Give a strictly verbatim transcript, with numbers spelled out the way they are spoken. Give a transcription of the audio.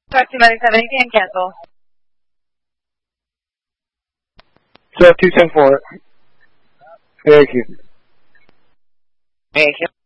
Talk two ninety-seven, you can cancel. So two ten four. Thank you. Thank you.